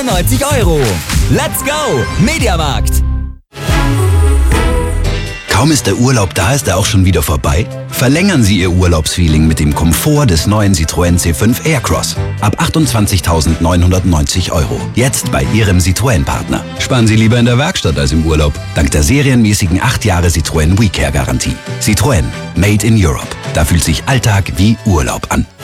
€90. Let's go! Mediamarkt! Kaum ist der Urlaub da, ist er auch schon wieder vorbei? Verlängern Sie Ihr Urlaubsfeeling mit dem Komfort des neuen Citroën C5 Aircross. Ab 28.990 €. Jetzt bei Ihrem Citroën-Partner. Sparen Sie lieber in der Werkstatt als im Urlaub. Dank der serienmäßigen 8 Jahre Citroën WeCare-Garantie. Citroën. Made in Europe. Da fühlt sich Alltag wie Urlaub an.